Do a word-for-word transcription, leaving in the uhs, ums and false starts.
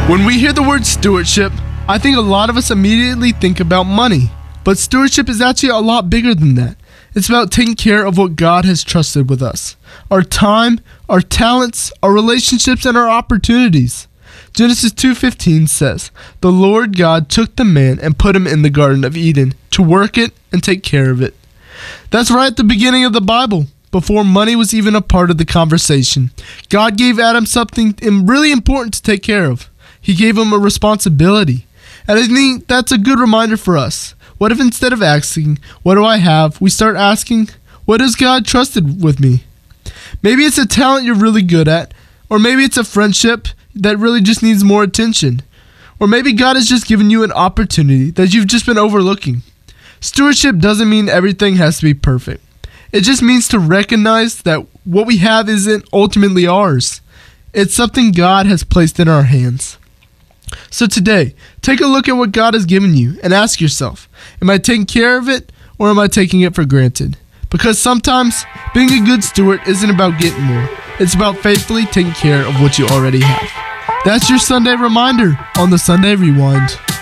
When we hear the word stewardship, I think a lot of us immediately think about money. But stewardship is actually a lot bigger than that. It's about taking care of what God has trusted with us. Our time, our talents, our relationships, and our opportunities. Genesis two fifteen says, "The Lord God took the man and put him in the Garden of Eden to work it and take care of it." That's right at the beginning of the Bible. Before money was even a part of the conversation, God gave Adam something really important to take care of. He gave him a responsibility. And I think that's a good reminder for us. What if instead of asking, "What do I have?" we start asking, "What has God trusted with me?" Maybe it's a talent you're really good at, or maybe it's a friendship that really just needs more attention. Or maybe God has just given you an opportunity that you've just been overlooking. Stewardship doesn't mean everything has to be perfect. It just means to recognize that what we have isn't ultimately ours. It's something God has placed in our hands. So today, take a look at what God has given you and ask yourself, am I taking care of it or am I taking it for granted? Because sometimes being a good steward isn't about getting more. It's about faithfully taking care of what you already have. That's your Sunday reminder on the Sunday Rewind.